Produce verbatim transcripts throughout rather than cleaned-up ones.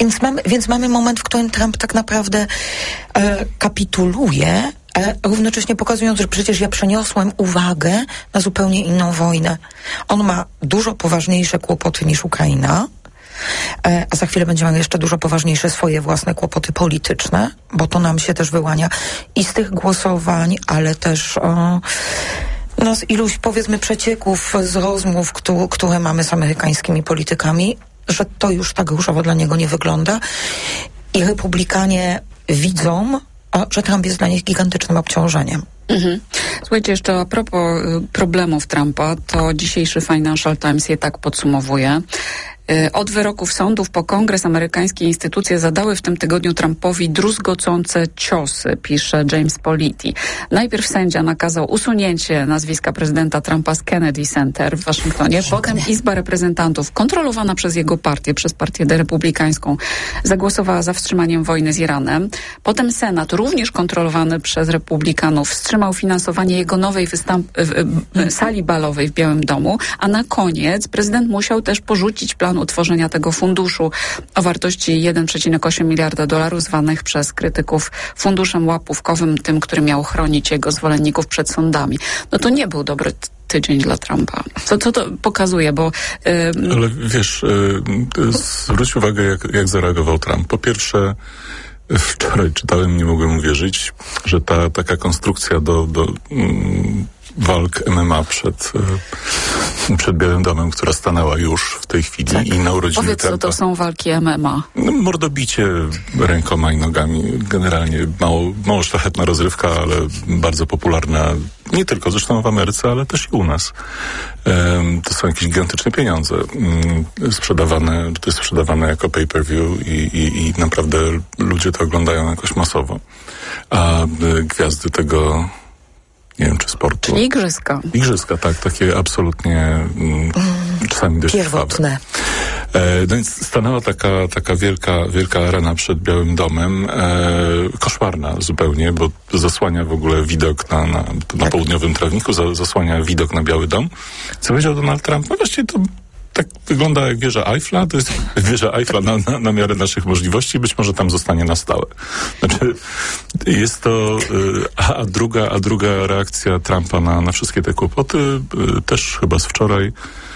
Więc mamy, więc mamy moment, w którym Trump tak naprawdę e, kapituluje, ale równocześnie pokazując, że przecież ja przeniosłem uwagę na zupełnie inną wojnę. On ma dużo poważniejsze kłopoty niż Ukraina, e, a za chwilę będzie miał jeszcze dużo poważniejsze swoje własne kłopoty polityczne, bo to nam się też wyłania i z tych głosowań, ale też o, no, z iluś, powiedzmy, przecieków z rozmów, któ- które mamy z amerykańskimi politykami, że to już tak różowo dla niego nie wygląda. I republikanie widzą, a, że Trump jest dla nich gigantycznym obciążeniem. Mhm. Słuchajcie, jeszcze a propos y, problemów Trumpa, to dzisiejszy Financial Times je tak podsumowuje. Od wyroków sądów po kongres amerykańskie instytucje zadały w tym tygodniu Trumpowi druzgocące ciosy, pisze James Politi. Najpierw sędzia nakazał usunięcie nazwiska prezydenta Trumpa z Kennedy Center w Waszyngtonie. Potem Izba Reprezentantów, kontrolowana przez jego partię, przez partię republikańską, zagłosowała za wstrzymaniem wojny z Iranem. Potem Senat, również kontrolowany przez republikanów, wstrzymał finansowanie jego nowej wystąp- sali balowej w Białym Domu. A na koniec prezydent musiał też porzucić plan utworzenia tego funduszu o wartości jeden przecinek osiem miliarda dolarów, zwanych przez krytyków funduszem łapówkowym, tym, który miał chronić jego zwolenników przed sądami. No to nie był dobry t- tydzień dla Trumpa. Co, co to pokazuje, bo... Yy... Ale wiesz, yy, zwróć uwagę, jak, jak zareagował Trump. Po pierwsze, wczoraj czytałem, nie mogłem uwierzyć, że ta taka konstrukcja do... do mm, walk M M A przed, przed Białym Domem, która stanęła już w tej chwili tak. I na urodziny Powiedz, Trumpa. co to są walki M M A? No, mordobicie rękoma i nogami. Generalnie mało, mało szlachetna rozrywka, ale bardzo popularna nie tylko zresztą w Ameryce, ale też i u nas. Um, to są jakieś gigantyczne pieniądze um, sprzedawane, to jest sprzedawane jako pay-per-view i, i, i naprawdę ludzie to oglądają jakoś masowo. A y, gwiazdy tego nie wiem, czy sportu. Czyli igrzyska. Igrzyska, tak, takie absolutnie mm, czasami dość pierwotne. E, no więc stanęła taka, taka wielka, wielka arena przed Białym Domem, e, koszmarna zupełnie, bo zasłania w ogóle widok na, na, na tak. południowym trawniku, za, zasłania widok na Biały Dom. Co powiedział Donald Trump? No właściwie to tak wygląda jak wieża Eiffla, to jest wieża Eiffla na, na, na miarę naszych możliwości, być może tam zostanie na stałe. Znaczy, jest to, a, a druga, a druga reakcja Trumpa na, na wszystkie te kłopoty, też chyba z wczoraj,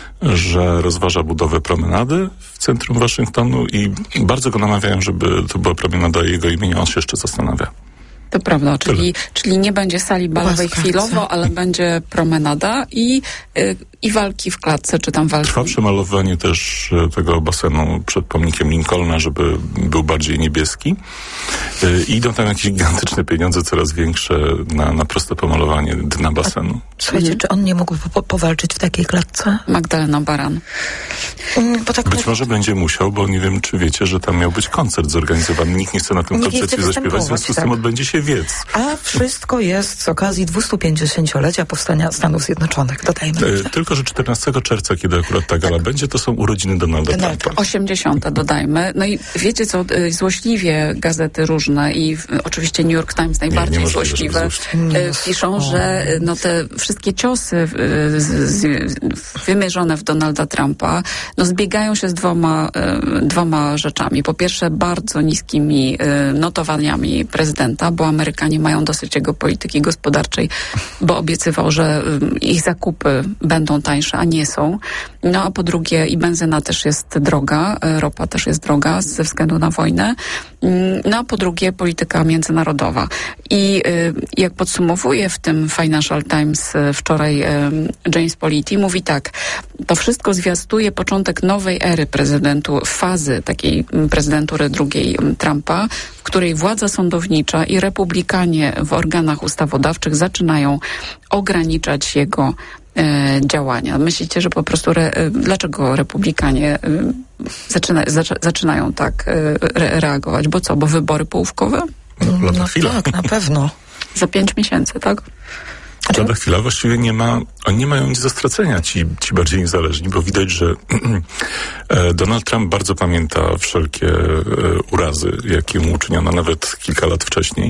że rozważa budowę promenady w centrum Waszyngtonu i bardzo go namawiają, żeby to była promenada jego imienia, on się jeszcze zastanawia. To prawda, czyli, czyli nie będzie sali balowej chwilowo, ale będzie promenada i, y, i walki w klatce, czy tam walki. Trwa przemalowanie też tego basenu przed pomnikiem Lincolna, żeby był bardziej niebieski. Y, I idą tam jakieś gigantyczne pieniądze, coraz większe na, na proste pomalowanie dna basenu. A, słuchajcie, mhm. czy on nie mógł po, powalczyć w takiej klatce? Magdalena Baran. Mm, bo tak Być może będzie musiał, bo nie wiem, czy wiecie, że tam miał być koncert zorganizowany. Nikt nie chce na tym Nikt koncercie zaśpiewać, w związku z tym tak. odbędzie się wiec. A wszystko jest z okazji dwustu pięćdziesięciolecia powstania Stanów Zjednoczonych, dodajmy. E, tylko, że czternastego czerwca, kiedy akurat ta gala tak. będzie, to są urodziny Donalda Donald Trumpa. osiemdziesiąte dodajmy. No i wiecie co, y, złośliwie gazety różne i w, oczywiście New York Times najbardziej nie, nie złośliwe nie, y, piszą, że y, no te wszystkie ciosy y, z, z, wymierzone w Donalda Trumpa no zbiegają się z dwoma, y, dwoma rzeczami. Po pierwsze bardzo niskimi y, notowaniami prezydenta, bo Amerykanie mają dosyć jego polityki gospodarczej, bo obiecywał, że y, ich zakupy będą tańsze, a nie są. No a po drugie i benzyna też jest droga, y, ropa też jest droga ze względu na wojnę. Y, no a po drugie polityka międzynarodowa. I y, jak podsumowuje w tym Financial Times y, wczoraj y, James Politi, mówi tak, to wszystko zwiastuje początek nowej ery prezydentu, fazy takiej prezydentury drugiej Trumpa, w której władza sądownicza i republikanie w organach ustawodawczych zaczynają ograniczać jego e, działania. Myślicie, że po prostu re, e, dlaczego republikanie e, zaczyna, zac, zaczynają tak e, re, reagować? Bo co, bo wybory połówkowe? No, lada no chwila. tak, na pewno. Za pięć miesięcy, tak? Lada chwila, właściwie nie ma, oni nie mają nic do stracenia, ci, ci bardziej niezależni, bo widać, że Donald Trump bardzo pamięta wszelkie urazy, jakie mu uczyniono nawet kilka lat wcześniej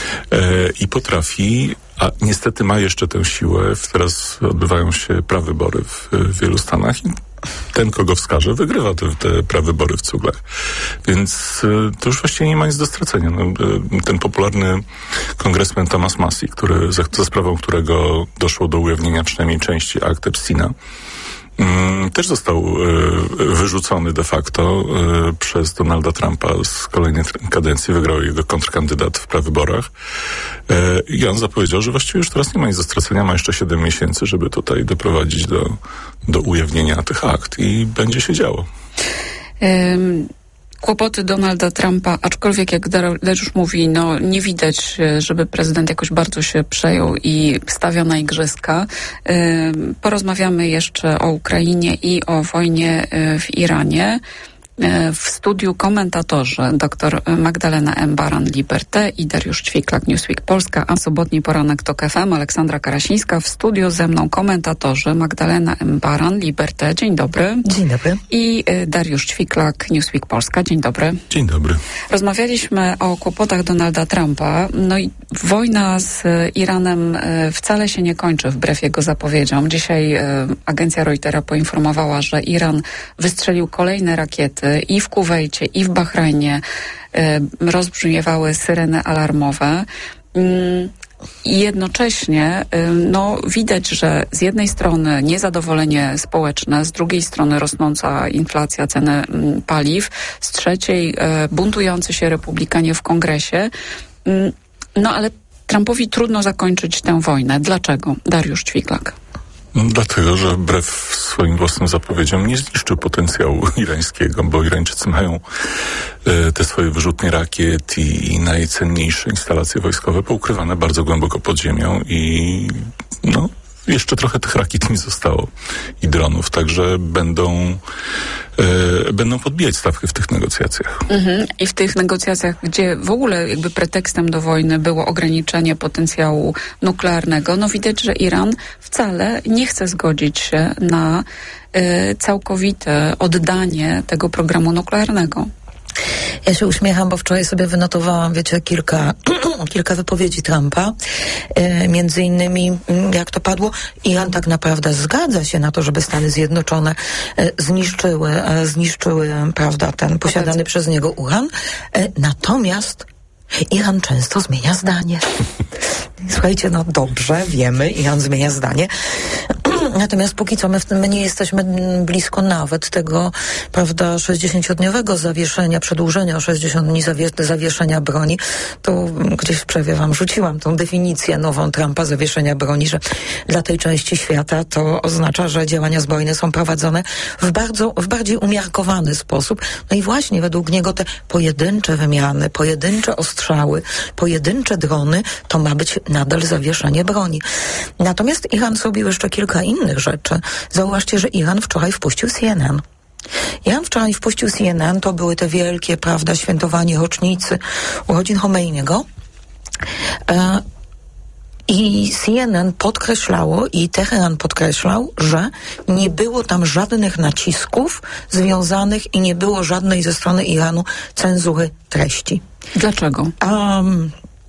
i potrafi, a niestety ma jeszcze tę siłę, teraz odbywają się prawybory w wielu stanach i ten, kogo wskaże, wygrywa te, te prawybory w cuglach. Więc to już właściwie nie ma nic do stracenia. No, ten popularny kongresmen Thomas Massie, który, za, za sprawą którego doszło do ujawnienia przynajmniej części akt Epsteina, też został wyrzucony de facto przez Donalda Trumpa z kolejnej kadencji. Wygrał jego kontrkandydat w prawyborach. I on zapowiedział, że właściwie już teraz nie ma nic do stracenia. Ma jeszcze siedem miesięcy, żeby tutaj doprowadzić do, do ujawnienia tych akt. I będzie się działo. Um. Kłopoty Donalda Trumpa, aczkolwiek jak Dariusz mówi, no nie widać, żeby prezydent jakoś bardzo się przejął i stawia na igrzyska. Porozmawiamy jeszcze o Ukrainie i o wojnie w Iranie. W studiu komentatorzy dr Magdalena M. Baran-Liberté i Dariusz Ćwiklak, Newsweek Polska, a sobotni poranek TOK F M, Aleksandra Karasińska. W studiu ze mną komentatorzy Magdalena M. Baran-Liberté, dzień dobry. Dzień dobry. I Dariusz Ćwiklak, Newsweek Polska, dzień dobry. Dzień dobry. Rozmawialiśmy o kłopotach Donalda Trumpa, no i wojna z Iranem wcale się nie kończy, wbrew jego zapowiedziom. Dzisiaj agencja Reutera poinformowała, że Iran wystrzelił kolejne rakiety i w Kuwejcie, i w Bahrajnie y, rozbrzmiewały syreny alarmowe. Y, I jednocześnie y, no, widać, że z jednej strony niezadowolenie społeczne, z drugiej strony rosnąca inflacja, ceny y, paliw, z trzeciej y, buntujący się republikanie w kongresie. Y, no ale Trumpowi trudno zakończyć tę wojnę. Dlaczego? Dariusz Ćwiklak. Dlatego, że wbrew swoim własnym zapowiedziom nie zniszczył potencjału irańskiego, bo Irańczycy mają e, te swoje wyrzutnie rakiet i, i najcenniejsze instalacje wojskowe poukrywane bardzo głęboko pod ziemią i no, jeszcze trochę tych rakiet mi zostało i dronów, także będą e, będą podbijać stawkę w tych negocjacjach. Mhm. I w tych negocjacjach, gdzie w ogóle jakby pretekstem do wojny było ograniczenie potencjału nuklearnego, no widać, że Iran wcale nie chce zgodzić się na e, całkowite oddanie tego programu nuklearnego. Ja się uśmiecham, bo wczoraj sobie wynotowałam, wiecie, kilka, kilka wypowiedzi Trumpa. E, między innymi, jak to padło, Iran tak naprawdę zgadza się na to, żeby Stany Zjednoczone e, zniszczyły, e, zniszczyły, prawda, ten posiadany przez niego uran. E, natomiast Iran często zmienia zdanie. Słuchajcie, no dobrze, wiemy, Iran zmienia zdanie. Natomiast póki co my, w tym, my nie jesteśmy blisko nawet tego, prawda, sześćdziesięciodniowego zawieszenia, przedłużenia o sześćdziesiąt dni zawie- zawieszenia broni. To gdzieś w przerwie wam rzuciłam tą definicję nową Trumpa zawieszenia broni, że dla tej części świata to oznacza, że działania zbrojne są prowadzone w bardzo, w bardziej umiarkowany sposób. No i właśnie według niego te pojedyncze wymiany, pojedyncze ostrzały, pojedyncze drony, to ma być nadal zawieszenie broni. Natomiast Iran zrobił jeszcze kilka innych rzeczy. Zauważcie, że Iran wczoraj wpuścił C N N. Iran wczoraj wpuścił C N N, to były te wielkie, prawda, świętowanie rocznicy urodzin Chomejniego. E, I C N N podkreślało i Teheran podkreślał, że nie było tam żadnych nacisków związanych i nie było żadnej ze strony Iranu cenzury treści. Dlaczego? Um,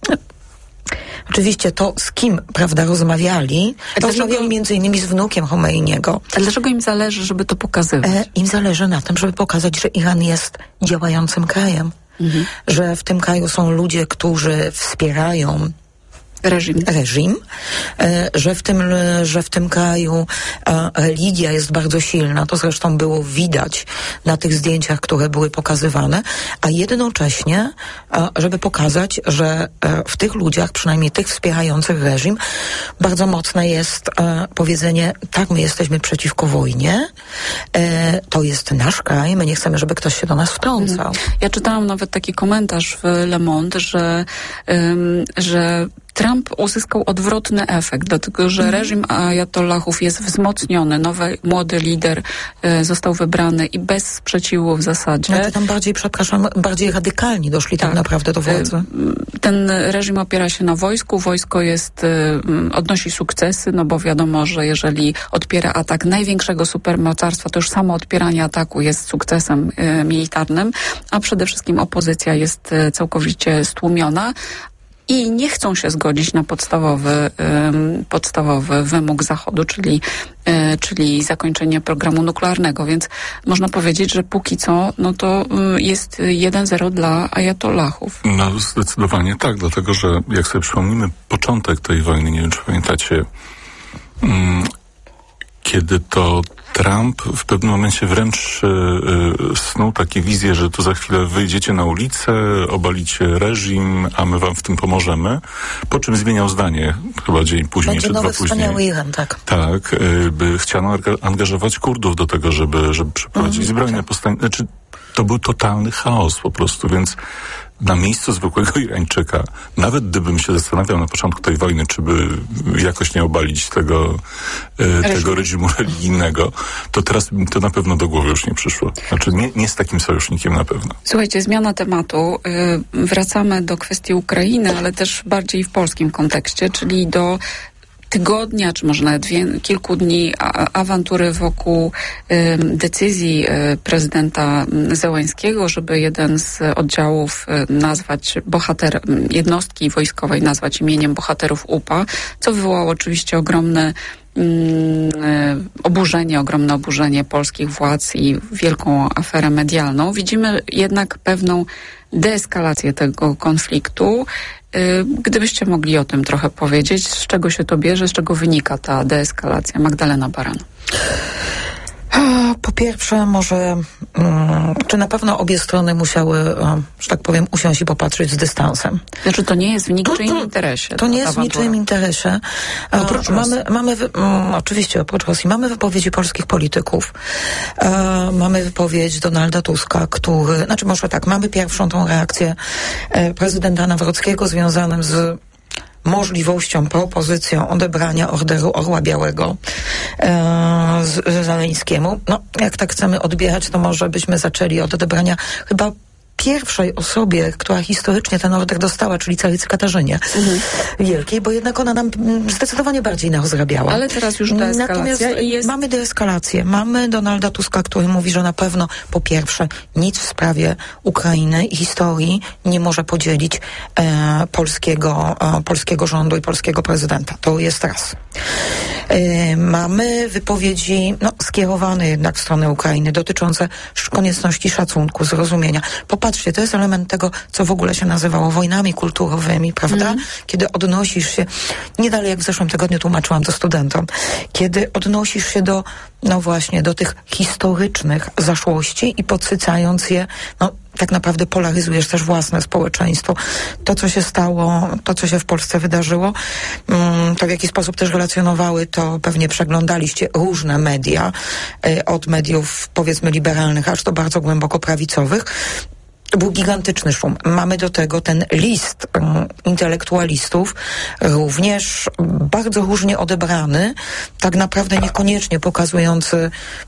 Oczywiście to, z kim, prawda, rozmawiali, dlaczego, rozmawiali między innymi z wnukiem Chomejniego. A dlaczego im zależy, żeby to pokazywać? E, im zależy na tym, żeby pokazać, że Iran jest działającym krajem. Mhm. Że w tym kraju są ludzie, którzy wspierają Reżim. reżim, że w tym, że w tym kraju religia jest bardzo silna. To zresztą było widać na tych zdjęciach, które były pokazywane, a jednocześnie, żeby pokazać, że w tych ludziach, przynajmniej tych wspierających reżim, bardzo mocne jest powiedzenie, tak, my jesteśmy przeciwko wojnie, to jest nasz kraj, my nie chcemy, żeby ktoś się do nas wtrącał. Ja czytałam nawet taki komentarz w Le Monde, że, um, że Trump uzyskał odwrotny efekt, dlatego że reżim ajatollahów jest wzmocniony. Nowy, młody lider e, został wybrany i bez sprzeciwu w zasadzie. No to tam bardziej, przepraszam, bardziej radykalni doszli tak, tak naprawdę do władzy. E, ten reżim opiera się na wojsku. Wojsko jest, e, odnosi sukcesy, no bo wiadomo, że jeżeli odpiera atak największego supermocarstwa, to już samo odpieranie ataku jest sukcesem e, militarnym, a przede wszystkim opozycja jest e, całkowicie stłumiona. i nie chcą się zgodzić na podstawowy, podstawowy wymóg Zachodu, czyli, czyli zakończenie programu nuklearnego. Więc można powiedzieć, że póki co no to jest jeden zero dla ajatollahów. No zdecydowanie tak, dlatego że jak sobie przypomnimy początek tej wojny, nie wiem czy pamiętacie, mm, kiedy to Trump w pewnym momencie wręcz y, y, snuł takie wizje, że tu za chwilę wyjdziecie na ulicę, obalicie reżim, a my wam w tym pomożemy. Po czym zmieniał zdanie, chyba dzień później, Będzie czy nowy dwa później. wspaniały Iran, tak. Tak, y, by chciano angażować Kurdów do tego, żeby, żeby przeprowadzić Mhm, zbrojne tak. powstanie. Znaczy, to był totalny chaos po prostu, więc na miejscu zwykłego Irańczyka, nawet gdybym się zastanawiał na początku tej wojny, czy by jakoś nie obalić tego, e, tego reżimu religijnego, to teraz mi to na pewno do głowy już nie przyszło. Znaczy nie, nie z takim sojusznikiem na pewno. Słuchajcie, zmiana tematu. Yy, wracamy do kwestii Ukrainy, ale też bardziej w polskim kontekście, czyli do tygodnia, czy może nawet wie, kilku dni a, awantury wokół y, decyzji y, prezydenta Zełańskiego, żeby jeden z oddziałów y, nazwać bohater jednostki wojskowej nazwać imieniem bohaterów U P A, co wywołało oczywiście ogromne oburzenie, ogromne oburzenie polskich władz i wielką aferę medialną. Widzimy jednak pewną deeskalację tego konfliktu. Gdybyście mogli o tym trochę powiedzieć, z czego się to bierze, z czego wynika ta deeskalacja? Magdalena Baran. Po pierwsze, może, um, czy na pewno obie strony musiały, um, że tak powiem, usiąść i popatrzeć z dystansem. Znaczy, to nie jest w niczym interesie. To nie jest w niczym interesie. Oprócz mamy, mamy wy, um, oczywiście oprócz Rosji, mamy wypowiedzi polskich polityków. E, mamy wypowiedź Donalda Tuska, który, znaczy może tak, mamy pierwszą tą reakcję e, prezydenta Nawrockiego związaną z możliwością, propozycją odebrania Orderu Orła Białego e, z, Zeleńskiemu. No, jak tak chcemy odbierać, to może byśmy zaczęli od odebrania chyba pierwszej osobie, która historycznie ten order dostała, czyli caricy Katarzynie mhm. Wielkiej, bo jednak ona nam zdecydowanie bardziej narozrabiała. Ale teraz już deeskalacja. Natomiast jest... mamy deeskalację. Mamy Donalda Tuska, który mówi, że na pewno po pierwsze nic w sprawie Ukrainy i historii nie może podzielić e, polskiego, e, polskiego rządu i polskiego prezydenta. To jest raz. E, mamy wypowiedzi no, skierowane jednak w stronę Ukrainy, dotyczące konieczności szacunku, zrozumienia. Popatrzcie, to jest element tego, co w ogóle się nazywało wojnami kulturowymi, prawda? Mm. Kiedy odnosisz się, nie dalej jak w zeszłym tygodniu tłumaczyłam to studentom, kiedy odnosisz się do, no właśnie, do tych historycznych zaszłości i podsycając je, no tak naprawdę polaryzujesz też własne społeczeństwo. To, co się stało, to, co się w Polsce wydarzyło, to w jaki sposób też relacjonowały, to pewnie przeglądaliście różne media, od mediów powiedzmy liberalnych, aż do bardzo głęboko prawicowych. Był gigantyczny szum. Mamy do tego ten list um, intelektualistów, również bardzo różnie odebrany, tak naprawdę niekoniecznie pokazujący,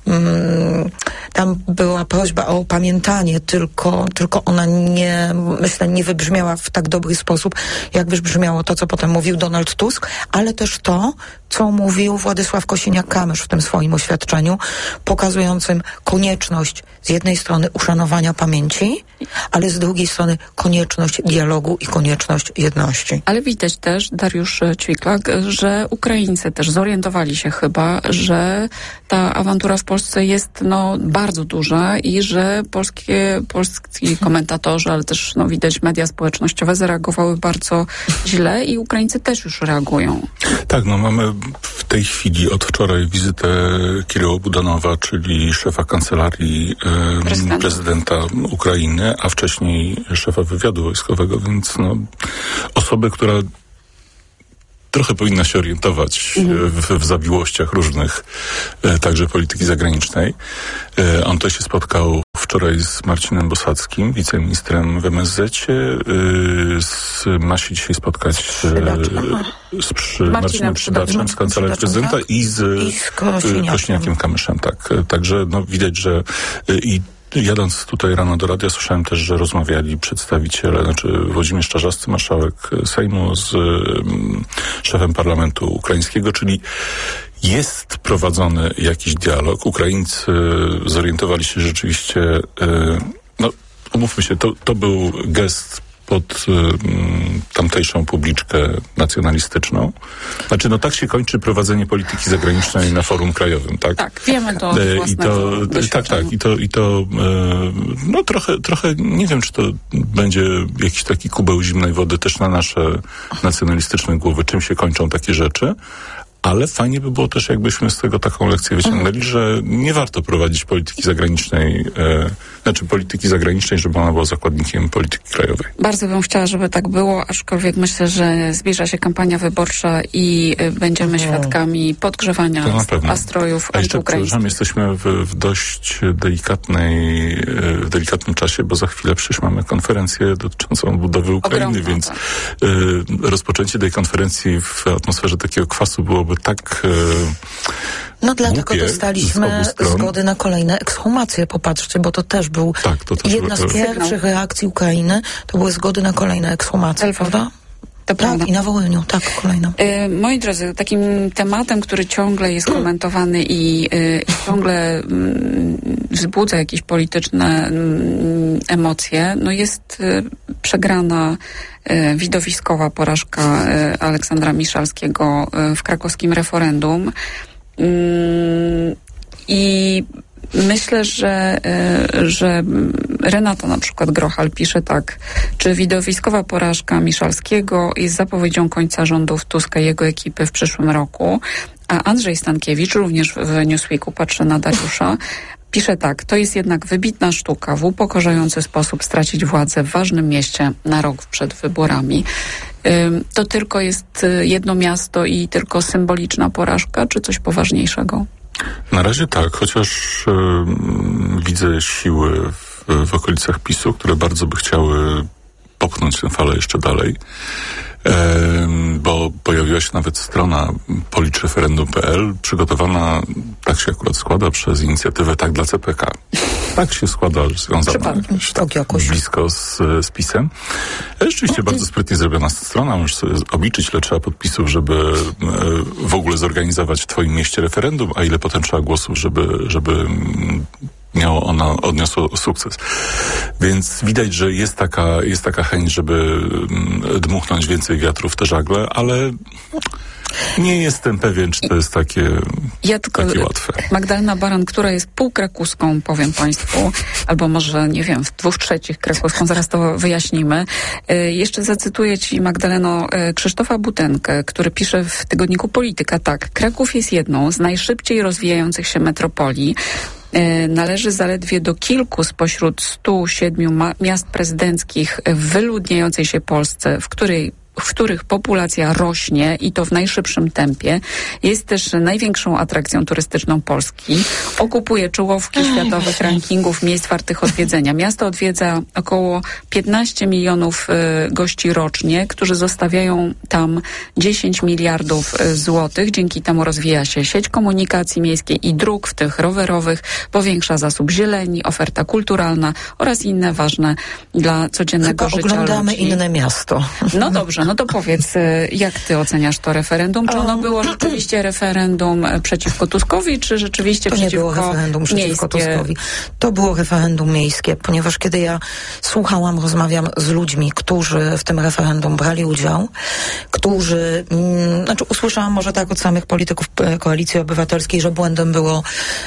um, tam była prośba o opamiętanie, tylko, tylko ona nie, myślę, nie wybrzmiała w tak dobry sposób, jak wybrzmiało to, co potem mówił Donald Tusk, ale też to, co mówił Władysław Kosiniak-Kamysz w tym swoim oświadczeniu, pokazującym konieczność z jednej strony uszanowania pamięci, ale z drugiej strony konieczność dialogu i konieczność jedności. Ale widać też, Dariusz Ćwiklak, że Ukraińcy też zorientowali się chyba, że ta awantura w Polsce jest no, bardzo duża i że polskie, polscy komentatorzy, ale też no, widać media społecznościowe zareagowały bardzo źle i Ukraińcy też już reagują. Tak, no mamy w tej chwili od wczoraj wizytę Kiryła Budanowa, czyli szefa kancelarii e, prezydenta. prezydenta Ukrainy, a wcześniej szefa wywiadu wojskowego, więc no, osoby, która trochę powinna się orientować mhm. w, w zawiłościach różnych, e, także polityki zagranicznej. E, on to się spotkał wczoraj z Marcinem Bosackim, wiceministrem w M S Z-cie. E, z, ma się dzisiaj spotkać z, z przy, Marcinem Przydaczem z Kancelarii Prezydenta i z, I z Kosiniakiem. Kosiniakiem Kamyszem. Tak. Także no, widać, że e, i jadąc tutaj rano do radia, słyszałem też, że rozmawiali przedstawiciele, znaczy Włodzimierz Czarzasty, marszałek Sejmu, z um, szefem parlamentu ukraińskiego, czyli jest prowadzony jakiś dialog. Ukraińcy zorientowali się rzeczywiście, y, no umówmy się, to, to był gest pod y, tamtejszą publiczkę nacjonalistyczną. Znaczy, no tak się kończy prowadzenie polityki zagranicznej na forum krajowym, tak? Tak, wiemy to E, z I to, własnego tak, tak, i to, i to e, no trochę, trochę, nie wiem, czy to będzie jakiś taki kubeł zimnej wody też na nasze nacjonalistyczne głowy, czym się kończą takie rzeczy. Ale fajnie by było też, jakbyśmy z tego taką lekcję wyciągnęli, że nie warto prowadzić polityki zagranicznej, e, znaczy polityki zagranicznej, żeby ona była zakładnikiem polityki krajowej. Bardzo bym chciała, żeby tak było, aczkolwiek myślę, że zbliża się kampania wyborcza i y, będziemy świadkami podgrzewania nastrojów A jeszcze, antyukraińskich. przepraszam, jesteśmy w, w dość delikatnej, e, w delikatnym czasie, bo za chwilę przecież mamy konferencję dotyczącą budowy Ukrainy, Ogromna, więc tak. e, rozpoczęcie tej konferencji w atmosferze takiego kwasu byłoby tak e, No dlatego głupie dostaliśmy z obu stron. zgody na kolejne ekshumacje, popatrzcie, bo to też był Tak, to też jedna z był- pierwszych reakcji Ukrainy, to były zgody na kolejne ekshumacje, Elfów. prawda? To prawda. Tak, i na Wołyniu, tak, kolejną. Y, Moi drodzy, takim tematem, który ciągle jest komentowany i, y, i ciągle mm, wzbudza jakieś polityczne mm, emocje, no jest y, przegrana y, widowiskowa porażka y, Aleksandra Miszalskiego y, w krakowskim referendum. Y, I myślę, że, y, że Renata na przykład Grochal pisze tak, czy widowiskowa porażka Miszalskiego jest zapowiedzią końca rządów Tuska i jego ekipy w przyszłym roku, a Andrzej Stankiewicz, również w Newsweeku, patrzę na Dariusza, pisze tak, to jest jednak wybitna sztuka w upokarzający sposób stracić władzę w ważnym mieście na rok przed wyborami. Ym, To tylko jest y, jedno miasto i tylko symboliczna porażka, czy coś poważniejszego? Na razie tak, chociaż e, widzę siły w, w okolicach PiSu, które bardzo by chciały popchnąć tę falę jeszcze dalej, e, bo pojawiła się nawet strona policz referendum kropka p l, przygotowana, tak się akurat składa, przez inicjatywę Tak dla C P K. Tak się składa, związana jakoś, tak, jakoś. blisko z, z PiSem. Rzeczywiście bardzo sprytnie zrobiona strona. Możesz sobie obliczyć, ile trzeba podpisów, żeby e, w ogóle zorganizować w twoim mieście referendum, a ile potem trzeba głosów, żeby, żeby mm, miało ono, odniosło sukces. Więc widać, że jest taka, jest taka chęć, żeby mm, dmuchnąć więcej wiatru w te żagle, ale nie jestem pewien, czy to jest takie, Ja tylko, takie łatwe. Magdalena Baran, która jest półkrakuską, powiem Państwu, albo może, nie wiem, w dwóch trzecich krakuską, zaraz to wyjaśnimy. Y, jeszcze zacytuję Ci, Magdaleno, y, Krzysztofa Butenkę, który pisze w tygodniku Polityka tak. Kraków jest jedną z najszybciej rozwijających się metropolii. Y, Należy zaledwie do kilku spośród stu siedmiu ma- miast prezydenckich w wyludniającej się Polsce, w której w których populacja rośnie i to w najszybszym tempie. Jest też największą atrakcją turystyczną Polski. Okupuje czołówki światowych rankingów miejsc wartych odwiedzenia. Miasto odwiedza około piętnaście milionów y, gości rocznie, którzy zostawiają tam dziesięć miliardów y, złotych. Dzięki temu rozwija się sieć komunikacji miejskiej i dróg, w tych rowerowych, powiększa zasób zieleni, oferta kulturalna oraz inne ważne dla codziennego Chyba życia oglądamy ludzi. inne miasto. No dobrze, no to powiedz, y, jak ty oceniasz to referendum? Czy ono było rzeczywiście referendum e, przeciwko Tuskowi, czy rzeczywiście To nie przeciwko było referendum przeciwko miejskie? Tuskowi. To było referendum miejskie, ponieważ kiedy ja słuchałam, rozmawiam z ludźmi, którzy w tym referendum brali udział, którzy, mm, znaczy usłyszałam może tak od samych polityków e, Koalicji Obywatelskiej, że błędem było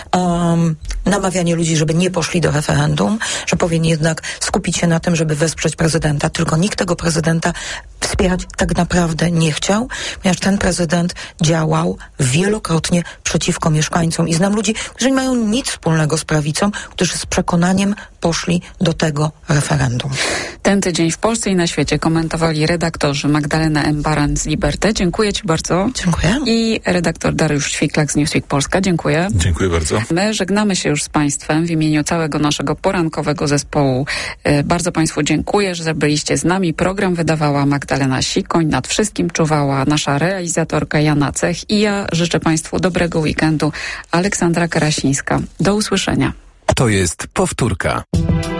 um, namawianie ludzi, żeby nie poszli do referendum, że powinni jednak skupić się na tym, żeby wesprzeć prezydenta, tylko nikt tego prezydenta wspierać tak naprawdę nie chciał, ponieważ ten prezydent działał wielokrotnie przeciwko mieszkańcom i znam ludzi, którzy nie mają nic wspólnego z prawicą, którzy z przekonaniem poszli do tego referendum. Ten tydzień w Polsce i na świecie komentowali redaktorzy Magdalena M. Baran z Liberty. Dziękuję Ci bardzo. Dziękuję. I redaktor Dariusz Świklak z Newsweek Polska. Dziękuję. Dziękuję bardzo. My żegnamy się już z Państwem w imieniu całego naszego porankowego zespołu. E, Bardzo Państwu dziękuję, że byliście z nami. Program wydawała Magdalena Sikoń, nad wszystkim czuwała nasza realizatorka Jana Cech i ja życzę Państwu dobrego weekendu. Aleksandra Karasińska. Do usłyszenia. To jest powtórka.